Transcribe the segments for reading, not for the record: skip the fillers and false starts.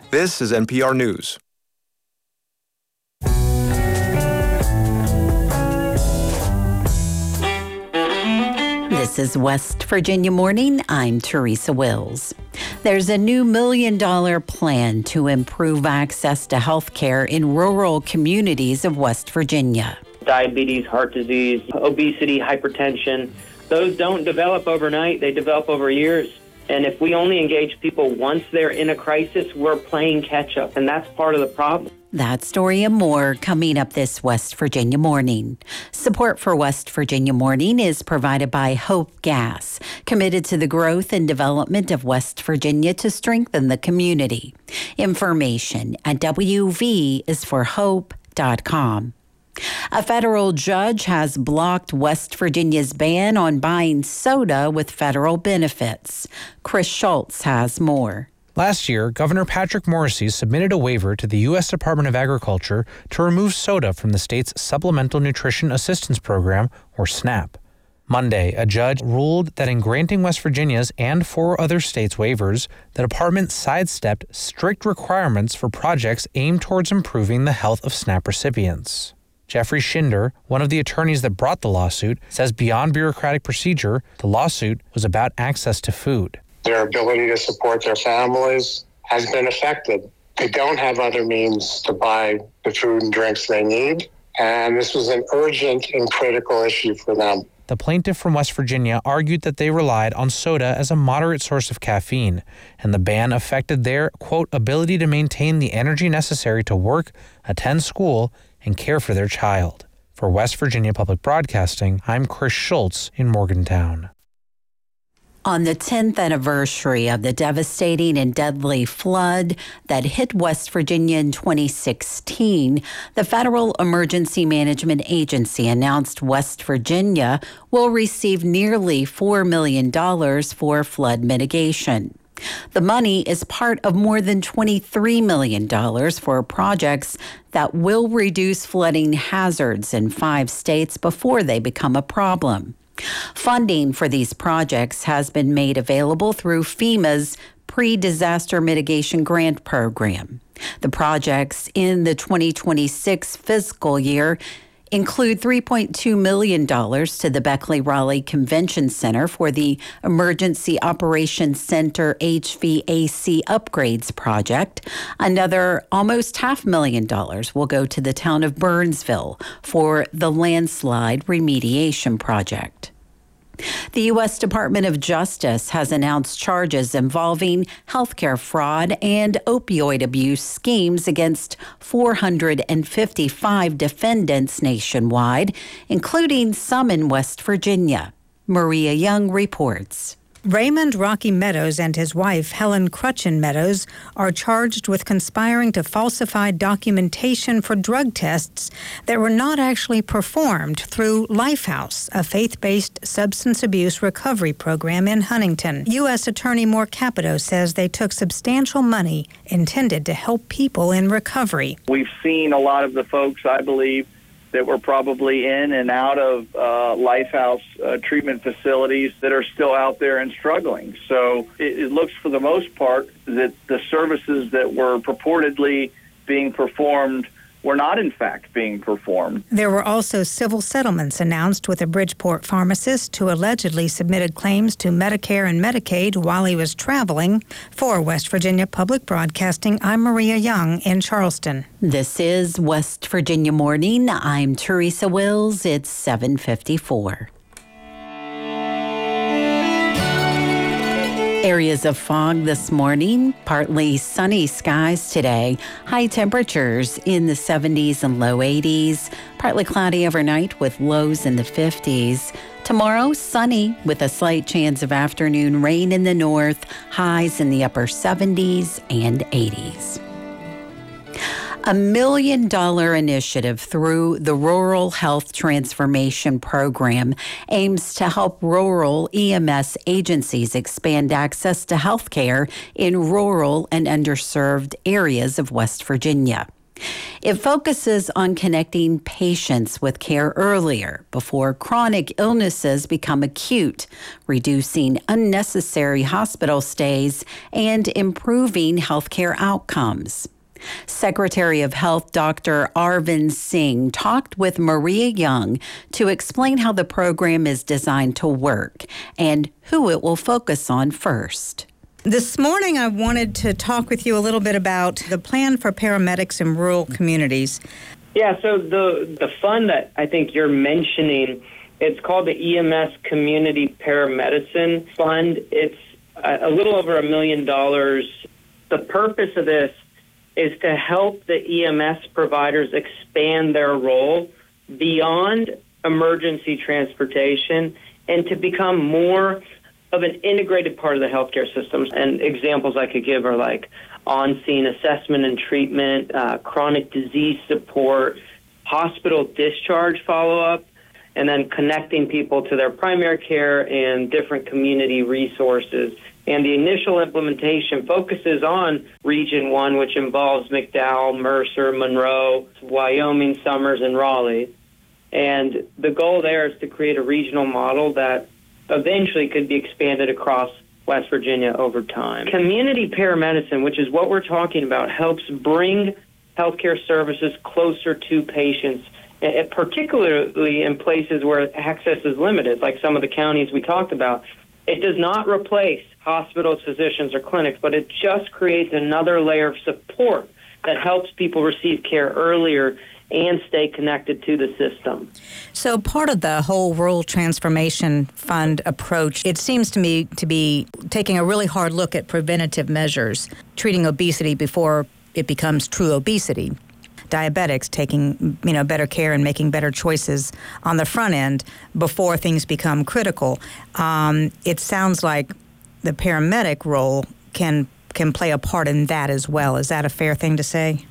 This is NPR News. This is West Virginia Morning. I'm Teresa Wills. There's a new $1 million plan to improve access to health care in rural communities of West Virginia. Diabetes, heart disease, obesity, hypertension, those don't develop overnight. They develop over years. And if we only engage people once they're in a crisis, we're playing catch up. And that's part of the problem. That story and more coming up this West Virginia Morning. Support for West Virginia Morning is provided by Hope Gas, committed to the growth and development of West Virginia to strengthen the community. Information at wvisforhope.com. A federal judge has blocked West Virginia's ban on buying soda with federal benefits. Chris Schultz has more. Last year, Governor Patrick Morrisey submitted a waiver to the U.S. Department of Agriculture to remove soda from the state's Supplemental Nutrition Assistance Program, or SNAP. Monday, a judge ruled that in granting West Virginia's and 4 other states' waivers, the department sidestepped strict requirements for projects aimed towards improving the health of SNAP recipients. Jeffrey Schinder, one of the attorneys that brought the lawsuit, says beyond bureaucratic procedure, the lawsuit was about access to food. Their ability to support their families has been affected. They don't have other means to buy the food and drinks they need, and this was an urgent and critical issue for them. The plaintiff from West Virginia argued that they relied on soda as a moderate source of caffeine, and the ban affected their, quote, ability to maintain the energy necessary to work, attend school, and care for their child. For West Virginia Public Broadcasting, I'm Chris Schultz in Morgantown. On the 10th anniversary of the devastating and deadly flood that hit West Virginia in 2016, the Federal Emergency Management Agency announced West Virginia will receive nearly $4 million for flood mitigation. The money is part of more than $23 million for projects that will reduce flooding hazards in 5 states before they become a problem. Funding for these projects has been made available through FEMA's Pre-Disaster Mitigation Grant Program. The projects in the 2026 fiscal year include $3.2 million to the Beckley-Raleigh Convention Center for the Emergency Operations Center HVAC Upgrades Project. Another almost $500,000 will go to the town of Burnsville for the landslide remediation project. The U.S. Department of Justice has announced charges involving healthcare fraud and opioid abuse schemes against 455 defendants nationwide, including some in West Virginia. Maria Young reports. Raymond Rocky Meadows and his wife, Helen Crutchen Meadows, are charged with conspiring to falsify documentation for drug tests that were not actually performed through Lifehouse, a faith-based substance abuse recovery program in Huntington. U.S. Attorney Moore Capito says they took substantial money intended to help people in recovery. We've seen a lot of the folks, I believe, that were probably in and out of Lifehouse treatment facilities that are still out there and struggling. So it looks for the most part that the services that were purportedly being performed were not in fact being performed. There were also civil settlements announced with a Bridgeport pharmacist who allegedly submitted claims to Medicare and Medicaid while he was traveling. For West Virginia Public Broadcasting, I'm Maria Young in Charleston. This is West Virginia Morning. I'm Teresa Wills. It's 7:54. Areas of fog this morning, partly sunny skies today. High temperatures in the 70s and low 80s. Partly cloudy overnight with lows in the 50s. Tomorrow, sunny with a slight chance of afternoon rain in the north. Highs in the upper 70s and 80s. A $1 million initiative through the Rural Health Transformation Program aims to help rural EMS agencies expand access to health care in rural and underserved areas of West Virginia. It focuses on connecting patients with care earlier before chronic illnesses become acute, reducing unnecessary hospital stays, and improving healthcare outcomes. Secretary of Health Dr. Arvind Singh talked with Maria Young to explain how the program is designed to work and who it will focus on first. This morning, I wanted to talk with you a little bit about the plan for paramedics in rural communities. Yeah, so the fund that I think you're mentioning, it's called the EMS Community Paramedicine Fund. It's a little over $1 million. The purpose of this is to help the EMS providers expand their role beyond emergency transportation and to become more of an integrated part of the healthcare systems. And examples I could give are like on-scene assessment and treatment, chronic disease support, hospital discharge follow-up, and then connecting people to their primary care and different community resources. And the initial implementation focuses on Region 1, which involves McDowell, Mercer, Monroe, Wyoming, Summers, and Raleigh. And the goal there is to create a regional model that eventually could be expanded across West Virginia over time. Community paramedicine, which is what we're talking about, helps bring healthcare services closer to patients, particularly in places where access is limited, like some of the counties we talked about. It does not replace hospitals, physicians, or clinics, but it just creates another layer of support that helps people receive care earlier and stay connected to the system. So part of the whole Rural Transformation Fund approach, it seems to me to be taking a really hard look at preventative measures, treating obesity before it becomes true obesity. Diabetics taking, better care and making better choices on the front end before things become critical. It sounds like the paramedic role can play a part in that as well. Is that a fair thing to say?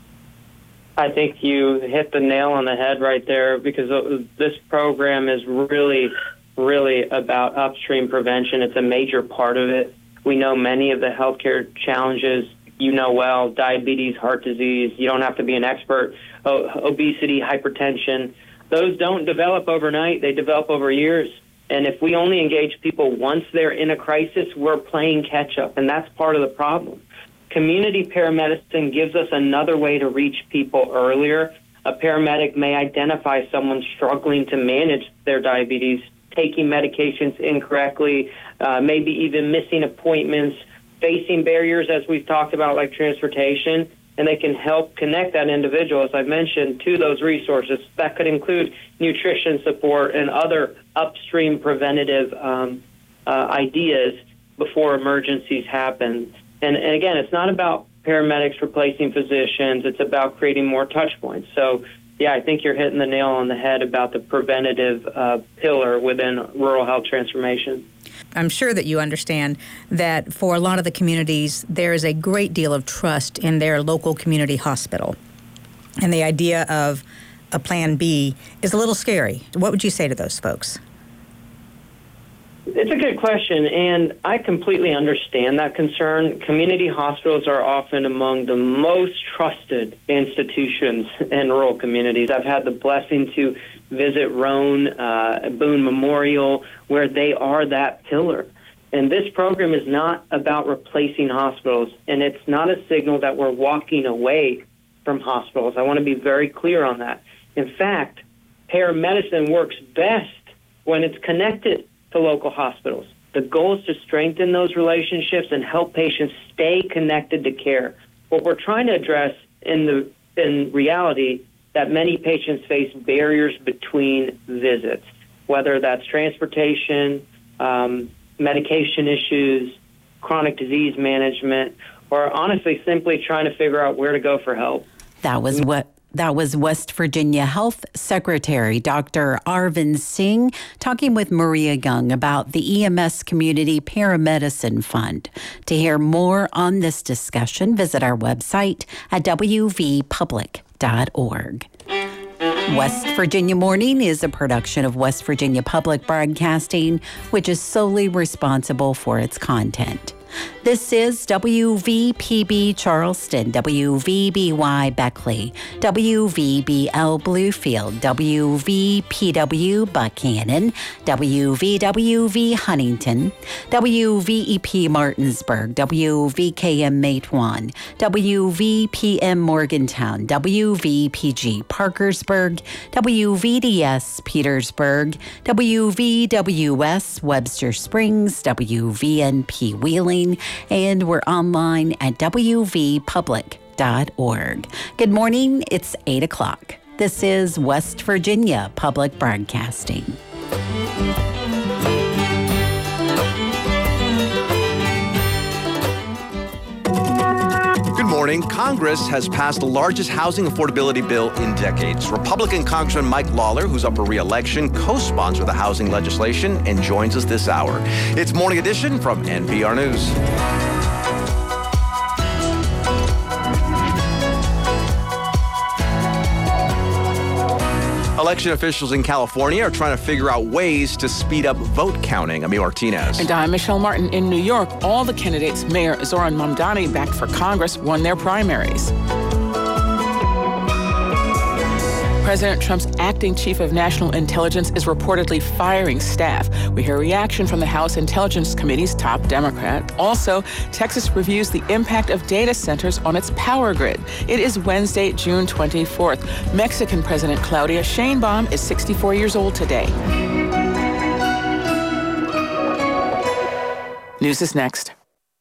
I think you hit the nail on the head right there, because this program is really, really about upstream prevention. It's a major part of it. We know many of the healthcare challenges, well, diabetes, heart disease. You don't have to be an expert. Obesity, hypertension. Those don't develop overnight. They develop over years. And if we only engage people once they're in a crisis, we're playing catch up, and that's part of the problem. Community paramedicine gives us another way to reach people earlier. A paramedic may identify someone struggling to manage their diabetes, taking medications incorrectly, maybe even missing appointments, facing barriers, as we've talked about, like transportation, and they can help connect that individual, as I mentioned, to those resources. That could include nutrition support and other upstream preventative ideas before emergencies happen. And again, it's not about paramedics replacing physicians. It's about creating more touch points. So, yeah, I think you're hitting the nail on the head about the preventative pillar within rural health transformation. I'm sure that you understand that for a lot of the communities, there is a great deal of trust in their local community hospital. And the idea of a plan B is a little scary. What would you say to those folks? It's a good question, and I completely understand that concern. Community hospitals are often among the most trusted institutions in rural communities. I've had the blessing to visit Roan, Boone Memorial, where they are that pillar. And this program is not about replacing hospitals, and it's not a signal that we're walking away from hospitals. I want to be very clear on that. In fact, paramedicine works best when it's connected to local hospitals. The goal is to strengthen those relationships and help patients stay connected to care. What we're trying to address in reality, that many patients face barriers between visits, whether that's transportation, medication issues, chronic disease management, or honestly simply trying to figure out where to go for help. That was West Virginia Health Secretary Dr. Arvind Singh talking with Maria Young about the EMS Community Paramedicine Fund. To hear more on this discussion, visit our website at wvpublic.org. West Virginia Morning is a production of West Virginia Public Broadcasting, which is solely responsible for its content. This is WVPB Charleston, WVBY Beckley, WVBL Bluefield, WVPW Buckhannon, WVWV Huntington, WVEP Martinsburg, WVKM Matewan, WVPM Morgantown, WVPG Parkersburg, WVDS Petersburg, WVWS Webster Springs, WVNP Wheeling, and we're online at wvpublic.org. Good morning. It's 8 o'clock. This is West Virginia Public Broadcasting. Good morning. Congress has passed the largest housing affordability bill in decades. Republican Congressman Mike Lawler, who's up for re-election, co-sponsored the housing legislation and joins us this hour. It's Morning Edition from NPR News. Election officials in California are trying to figure out ways to speed up vote counting. Ami Martinez. And I'm Michelle Martin. In New York, all the candidates, Mayor Zoran Mamdani, backed for Congress, won their primaries. President Trump's acting chief of national intelligence is reportedly firing staff. We hear reaction from the House Intelligence Committee's top Democrat. Also, Texas reviews the impact of data centers on its power grid. It is Wednesday, June 24th. Mexican President Claudia Sheinbaum is 64 years old today. News is next.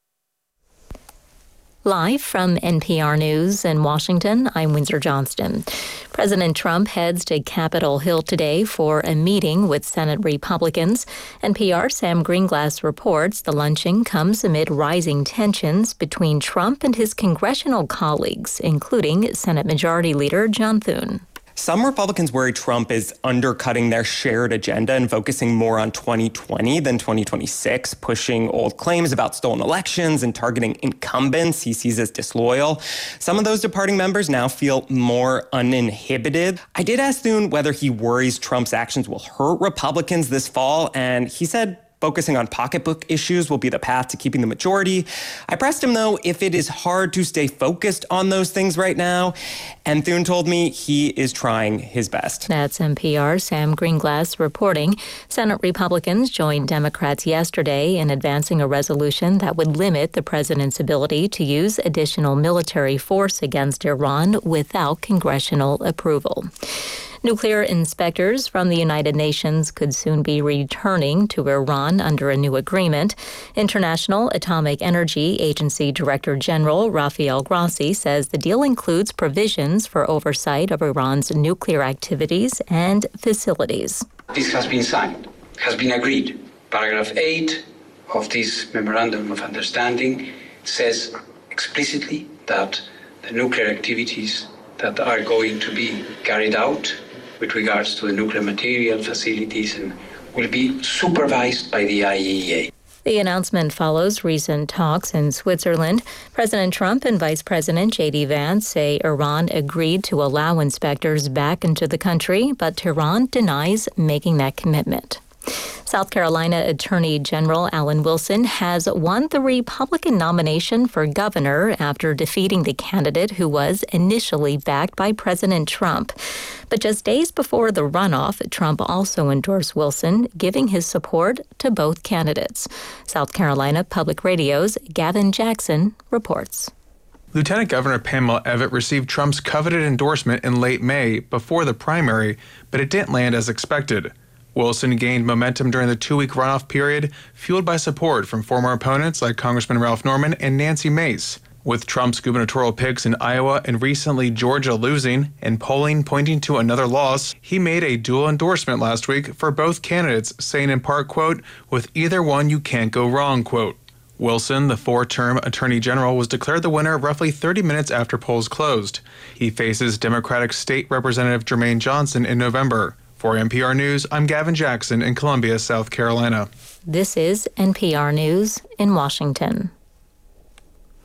Live from NPR News in Washington, I'm Windsor Johnston. President Trump heads to Capitol Hill today for a meeting with Senate Republicans. NPR's Sam Greenglass reports the luncheon comes amid rising tensions between Trump and his congressional colleagues, including Senate Majority Leader John Thune. Some Republicans worry Trump is undercutting their shared agenda and focusing more on 2020 than 2026, pushing old claims about stolen elections and targeting incumbents he sees as disloyal. Some of those departing members now feel more uninhibited. I did ask Thune whether he worries Trump's actions will hurt Republicans this fall, and he said focusing on pocketbook issues will be the path to keeping the majority. I pressed him, though, if it is hard to stay focused on those things right now, and Thune told me he is trying his best. That's NPR's Sam Greenglass reporting. Senate Republicans joined Democrats yesterday in advancing a resolution that would limit the president's ability to use additional military force against Iran without congressional approval. Nuclear inspectors from the United Nations could soon be returning to Iran under a new agreement. International Atomic Energy Agency Director General Rafael Grossi says the deal includes provisions for oversight of Iran's nuclear activities and facilities. This has been signed, has been agreed. Paragraph 8 of this Memorandum of Understanding says explicitly that the nuclear activities that are going to be carried out with regards to the nuclear material facilities and will be supervised by the IAEA. The announcement follows recent talks in Switzerland. President Trump and Vice President J.D. Vance say Iran agreed to allow inspectors back into the country, but Tehran denies making that commitment. South Carolina Attorney General Alan Wilson has won the Republican nomination for governor after defeating the candidate who was initially backed by President Trump. But just days before the runoff, Trump also endorsed Wilson, giving his support to both candidates. South Carolina Public Radio's Gavin Jackson reports. Lieutenant Governor Pamela Evette received Trump's coveted endorsement in late May before the primary, but it didn't land as expected. Wilson gained momentum during the two-week runoff period, fueled by support from former opponents like Congressman Ralph Norman and Nancy Mace. With Trump's gubernatorial picks in Iowa and recently Georgia losing, and polling pointing to another loss, he made a dual endorsement last week for both candidates, saying in part, quote, "With either one you can't go wrong," quote. Wilson, the four-term Attorney General, was declared the winner roughly 30 minutes after polls closed. He faces Democratic State Representative Jermaine Johnson in November. For NPR News, I'm Gavin Jackson in Columbia, South Carolina. This is NPR News in Washington.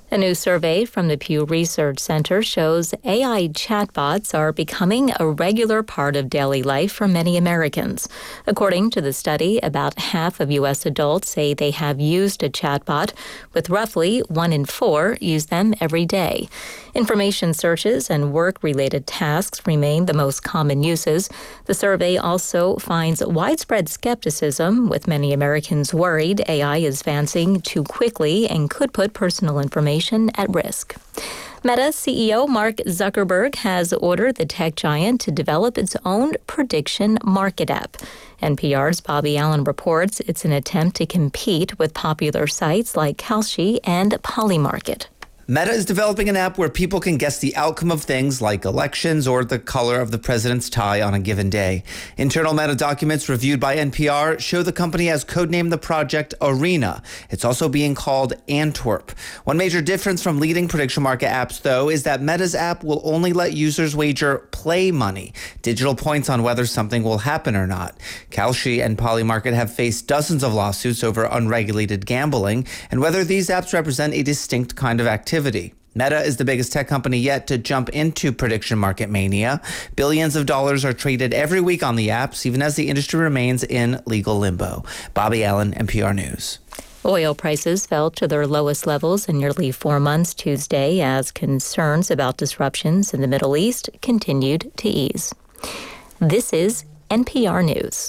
A new survey from the Pew Research Center shows AI chatbots are becoming a regular part of daily life for many Americans. According to the study, about half of U.S. adults say they have used a chatbot, with roughly 1 in 4 use them every day. Information searches and work-related tasks remain the most common uses. The survey also finds widespread skepticism, with many Americans worried AI is advancing too quickly and could put personal information at risk. Meta CEO Mark Zuckerberg has ordered the tech giant to develop its own prediction market app. NPR's Bobby Allen reports it's an attempt to compete with popular sites like Kalshi and Polymarket. Meta is developing an app where people can guess the outcome of things like elections or the color of the president's tie on a given day. Internal Meta documents reviewed by NPR show the company has codenamed the project Arena. It's also being called Antwerp. One major difference from leading prediction market apps, though, is that Meta's app will only let users wager play money, digital points on whether something will happen or not. Kalshi and Polymarket have faced dozens of lawsuits over unregulated gambling and whether these apps represent a distinct kind of activity. Meta is the biggest tech company yet to jump into prediction market mania. Billions of dollars are traded every week on the apps, even as the industry remains in legal limbo. Bobby Allen, NPR News. Oil prices fell to their lowest levels in nearly 4 months Tuesday as concerns about disruptions in the Middle East continued to ease. This is NPR News.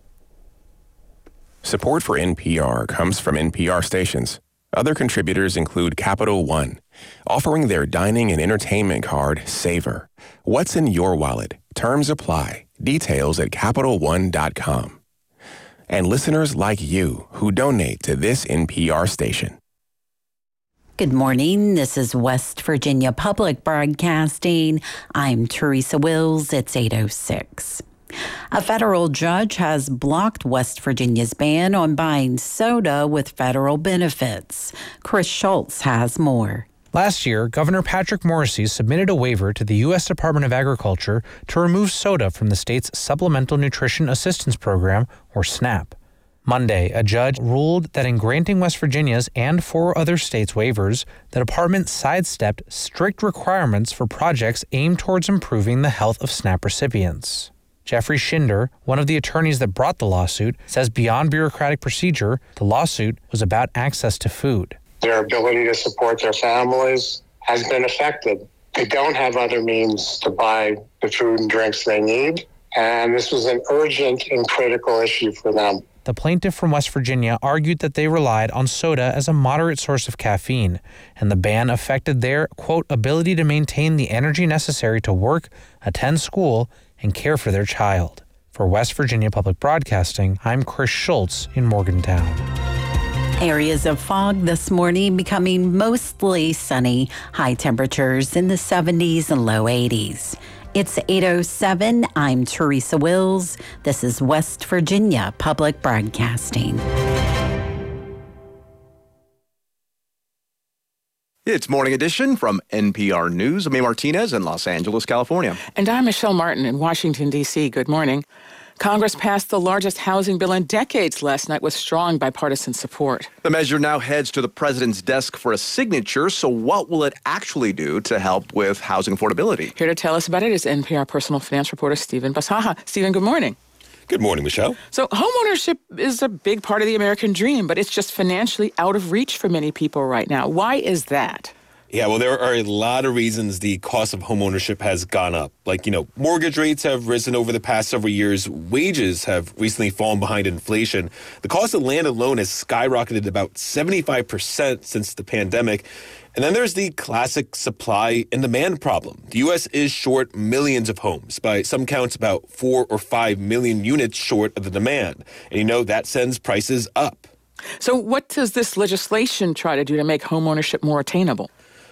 Support for NPR comes from NPR stations. Other contributors include Capital One, offering their dining and entertainment card, Savor. What's in your wallet? Terms apply. Details at CapitalOne.com. And listeners like you who donate to this NPR station. Good morning. This is West Virginia Public Broadcasting. I'm Teresa Wills. It's 8:06. A federal judge has blocked West Virginia's ban on buying soda with federal benefits. Chris Schultz has more. Last year, Governor Patrick Morrisey submitted a waiver to the U.S. Department of Agriculture to remove soda from the state's Supplemental Nutrition Assistance Program, or SNAP. Monday, a judge ruled that in granting West Virginia's and 4 other states' waivers, the department sidestepped strict requirements for projects aimed towards improving the health of SNAP recipients. Jeffrey Schinder, one of the attorneys that brought the lawsuit, says beyond bureaucratic procedure, the lawsuit was about access to food. Their ability to support their families has been affected. They don't have other means to buy the food and drinks they need, and this was an urgent and critical issue for them. The plaintiff from West Virginia argued that they relied on soda as a moderate source of caffeine, and the ban affected their, quote, ability to maintain the energy necessary to work, attend school, and care for their child. For West Virginia Public Broadcasting, I'm Chris Schultz in Morgantown. Areas of fog this morning becoming mostly sunny. High temperatures in the 70s and low 80s. It's 8:07. I'm Teresa Wills. This is West Virginia Public Broadcasting. It's Morning Edition from NPR News. I'm May Martinez in Los Angeles, California. And I'm Michelle Martin in Washington, D.C. Good morning. Congress passed the largest housing bill in decades last night with strong bipartisan support. The measure now heads to the president's desk for a signature. So what will it actually do to help with housing affordability? Here to tell us about it is NPR personal finance reporter Stephen Basaha. Stephen, good morning. Good morning, Michelle. So homeownership is a big part of the American dream, but it's just financially out of reach for many people right now. Why is that? Yeah, well, there are a lot of reasons the cost of homeownership has gone up. Like, mortgage rates have risen over the past several years. Wages have recently fallen behind inflation. The cost of land alone has skyrocketed about 75% since the pandemic. And then there's the classic supply and demand problem. The U.S. is short millions of homes. By some counts, about 4 or 5 million units short of the demand. And that sends prices up. So what does this legislation try to do to make homeownership more attainable?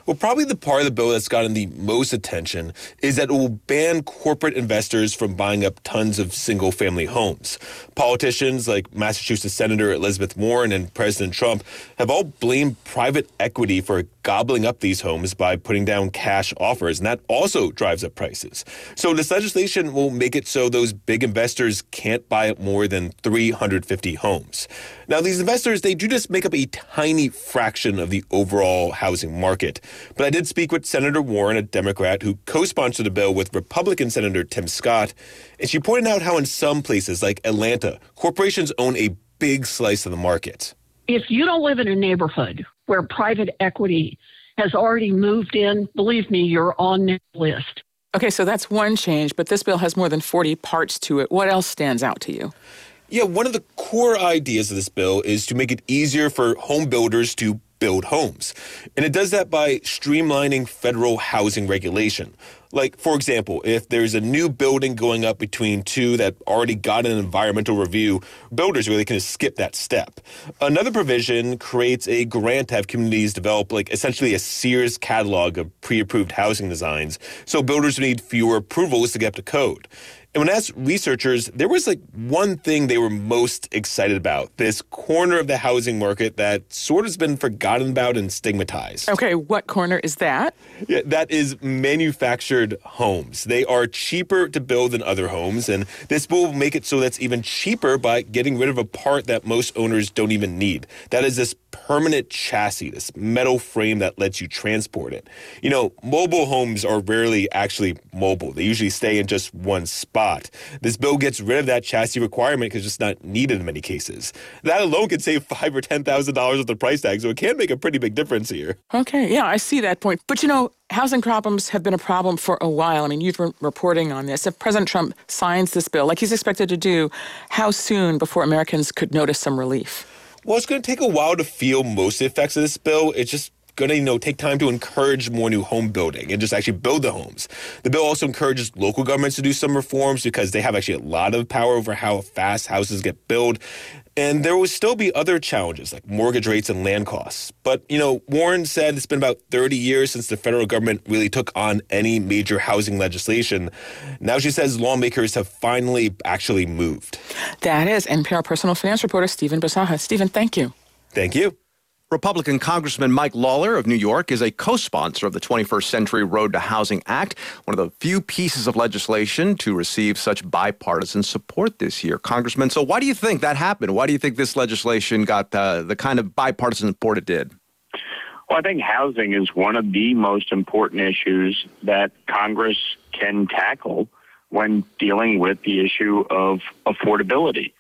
Well, probably the part of the bill that's gotten the most attention is that it will ban corporate investors from buying up tons of single-family homes. Politicians like Massachusetts Senator Elizabeth Warren and President Trump have all blamed private equity for gobbling up these homes by putting down cash offers, and that also drives up prices. So this legislation will make it so those big investors can't buy up more than 350 homes. Now, these investors, they do just make up a tiny fraction of the overall housing market. But I did speak with Senator Warren, a Democrat, who co-sponsored the bill with Republican Senator Tim Scott, and she pointed out how in some places like Atlanta, corporations own a big slice of the market. If you don't live in a neighborhood where private equity has already moved in, believe me, you're on the list. Okay, so that's one change, but this bill has more than 40 parts to it. What else stands out to you? Yeah, one of the core ideas of this bill is to make it easier for home builders to build homes. And it does that by streamlining federal housing regulation. Like, for example, if there's a new building going up between two that already got an environmental review, builders really can skip that step. Another provision creates a grant to have communities develop essentially a Sears catalog of pre-approved housing designs, so builders need fewer approvals to get up to code. And when asked researchers, there was one thing they were most excited about, this corner of the housing market that sort of has been forgotten about and stigmatized. Okay, what corner is that? Yeah, that is manufactured homes. They are cheaper to build than other homes, and this bill will make it so that's even cheaper by getting rid of a part that most owners don't even need. That is this permanent chassis, this metal frame that lets you transport it. You know, mobile homes are rarely actually mobile. They usually stay in just one spot. This bill gets rid of that chassis requirement because it's just not needed in many cases. That alone could save $5,000 or $10,000 of the price tag, so it can make a pretty big difference here. Okay, yeah, I see that point. But housing problems have been a problem for a while. I mean, you've been reporting on this. If President Trump signs this bill, like he's expected to do, how soon before Americans could notice some relief? Well, it's going to take a while to feel most of the effects of this bill. It's just going to, take time to encourage more new home building and just actually build the homes. The bill also encourages local governments to do some reforms because they have actually a lot of power over how fast houses get built. And there will still be other challenges like mortgage rates and land costs. But, Warren said it's been about 30 years since the federal government really took on any major housing legislation. Now she says lawmakers have finally actually moved. That is NPR personal finance reporter Stephen Bisaha. Stephen, thank you. Thank you. Republican Congressman Mike Lawler of New York is a co-sponsor of the 21st Century Road to Housing Act, one of the few pieces of legislation to receive such bipartisan support this year. Congressman, so why do you think that happened? Why do you think this legislation got the kind of bipartisan support it did? Well, I think housing is one of the most important issues that Congress can tackle when dealing with the issue of affordability.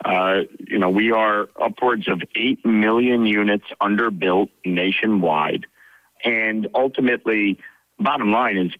We are upwards of 8 million units underbuilt nationwide. And ultimately, bottom line is